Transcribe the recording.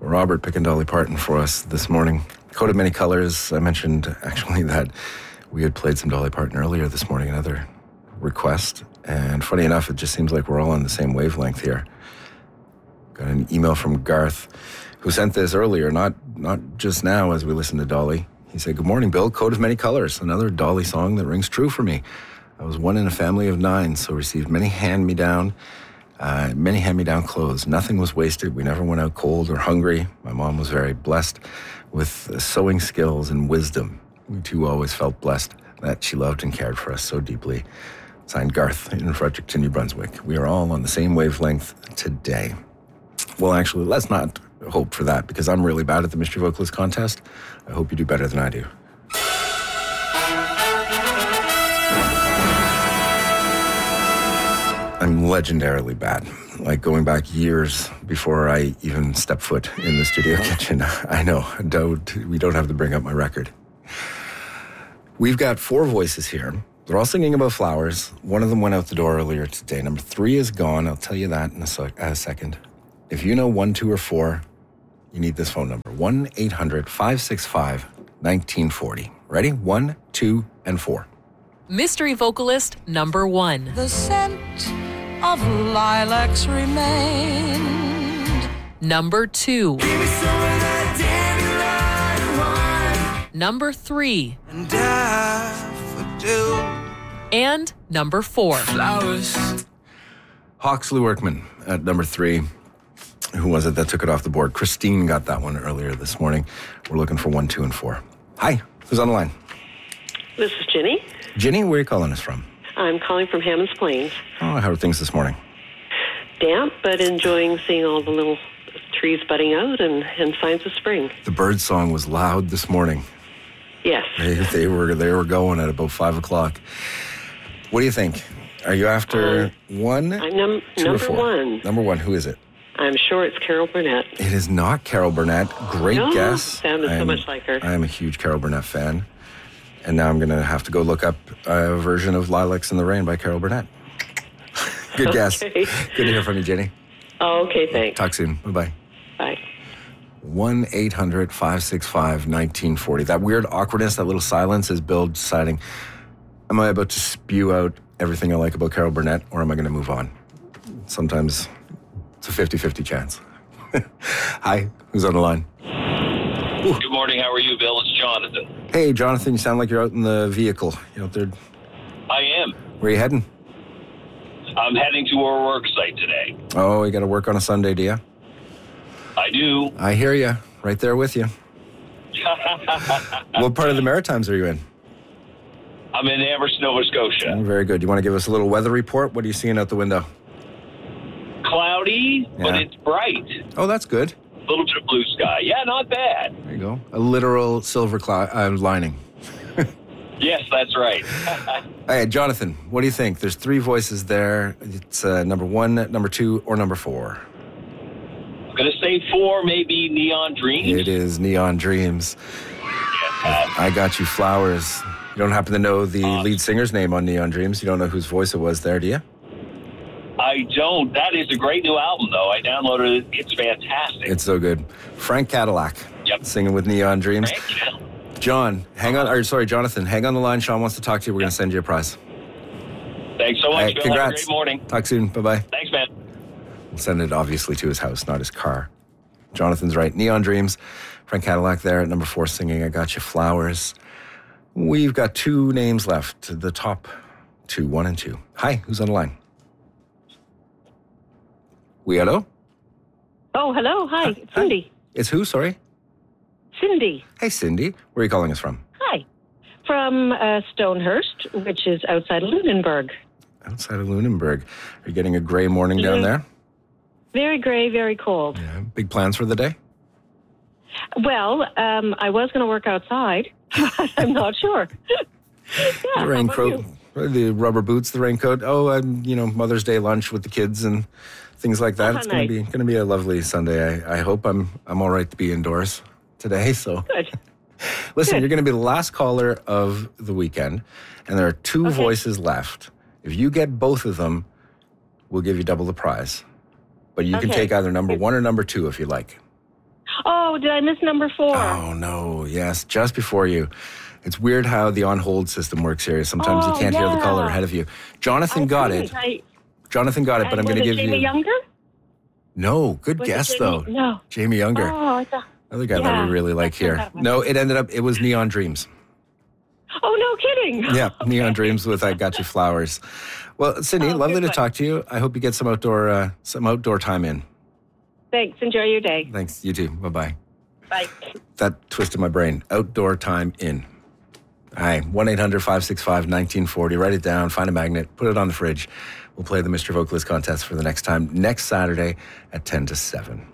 Robert picking Dolly Parton for us this morning. Coat of Many Colors. I mentioned actually that we had played some Dolly Parton earlier this morning, another request. And funny enough, it just seems like we're all on the same wavelength here. Got an email from Garth, who sent this earlier, not just now as we listen to Dolly. He said, "Good morning, Bill. Coat of Many Colors, another Dolly song that rings true for me. I was one in a family of 9, so received many hand-me-down clothes. Nothing was wasted. We never went out cold or hungry. My mom was very blessed with sewing skills and wisdom. We too always felt blessed that she loved and cared for us so deeply." Signed, Garth in Fredericton, New Brunswick. We are all on the same wavelength today. Well, actually, let's not hope for that, because I'm really bad at the Mystery Vocalist contest. I hope you do better than I do. I'm legendarily bad, like going back years before I even stepped foot in the studio kitchen. I know, we don't have to bring up my record. We've got 4 voices here. They're all singing about flowers. One of them went out the door earlier today. Number 3 is gone. I'll tell you that in a second. If you know 1, 2, or 4, you need this phone number. 1-800-565-1940. Ready? 1, 2, and 4. Mystery Vocalist number 1. The scent of lilacs remained. Number 2. Give me some of that dandelion wine. Number 3. And daffodil And number 4. flowers. Hawksley Workman at number 3. Who was it that took it off the board? Christine got that one earlier this morning. We're looking for 1, 2, and 4. Hi, who's on the line? This is Jenny. Jenny, where are you calling us from? I'm calling from Hammonds Plains. Oh, how are things this morning? Damp, but enjoying seeing all the little trees budding out and signs of spring. The bird song was loud this morning. Yes. They were going at about 5 o'clock. What do you think? Are you after 1, I'm 2, or number 4? 1. Number 1, who is it? I'm sure it's Carol Burnett. It is not Carol Burnett. Great No, guess. sounded so much like her. I am a huge Carol Burnett fan. And now I'm going to have to go look up a version of Lilacs in the Rain by Carol Burnett. Good guess. Okay. Good to hear from you, Jenny. Oh, okay, thanks. Talk soon. Bye-bye. Bye. 1-800-565-1940. That weird awkwardness, that little silence is Bill deciding, am I about to spew out everything I like about Carol Burnett, or am I going to move on? Sometimes it's a 50-50 chance. Hi, who's on the line? Ooh. Good morning. How are you, Bill? It's Jonathan. Hey, Jonathan, you sound like you're out in the vehicle. You out there? I am. Where are you heading? I'm heading to our work site today. Oh, you got to work on a Sunday, do you? I do. I hear you. Right there with you. What part of the Maritimes are you in? I'm in Amherst, Nova Scotia. Oh, very good. You want to give us a little weather report? What are you seeing out the window? Cloudy, but Yeah. it's bright. Oh, that's good. A little bit of blue sky. Yeah, not bad. There you go. A literal silver lining. Yes, that's right. Hey, Jonathan, what do you think? There's 3 voices there. It's number 1, number 2, or number 4. I'm going to say 4, maybe Neon Dreams. It is Neon Dreams. I Got You Flowers. You don't happen to know the lead singer's name on Neon Dreams? You don't know whose voice it was there, do you? I don't. That is a great new album, though. I downloaded it. It's fantastic. It's so good. Frank Cadillac. Yep. Singing with Neon Dreams. Right? Jonathan, hang on the line. Sean wants to talk to you. We're going to send you a prize. Thanks so much, Hey, Bill. congrats. Have a great morning. Talk soon. Bye-bye. Thanks, man. We'll send it obviously to his house, not his car. Jonathan's right. Neon Dreams. Frank Cadillac there at number 4 singing I Got You Flowers. We've got 2 names left. The top 2, 1 and 2. Hi, who's on the line? We hello? Oh, hello. Hi. It's Cindy. It's who, sorry? Cindy. Hey, Cindy. Where are you calling us from? Hi. From Stonehurst, which is outside of Lunenburg. Outside of Lunenburg. Are you getting a gray morning down there? Very gray, very cold. Yeah. Big plans for the day? Well, I was going to work outside, but I'm not sure. The raincoat, the rubber boots, the raincoat. Oh, Mother's Day lunch with the kids and things like that. It's going to be a lovely Sunday. I hope I'm all right to be indoors today. So Good. listen, Good. you're going to be the last caller of the weekend, and there are 2 voices left. If you get both of them, we'll give you double the prize. But you can take either number 1 or number 2 if you like. Oh, did I miss number 4? Oh, no. Yes, just before you. It's weird how the on-hold system works here. Sometimes you can't hear the caller ahead of you. Jonathan got it. Jonathan got it, but I'm going to give Jamie you... Younger? No, good Was guess, it Jamie? though. No. Jamie Younger. Oh, I thought... Other guy that we really like here. No, it was Neon Dreams. Oh, no kidding. Yeah, Neon Dreams with I Got You Flowers. Well, Sydney, lovely to talk to you. I hope you get some outdoor time in. Thanks. Enjoy your day. Thanks. You too. Bye-bye. Bye. That twisted my brain. Outdoor time in. Hi, 1-800-565-1940. Write it down, find a magnet, put it on the fridge. We'll play the Mr. Vocalist contest for the next time, next Saturday at 10 to 7.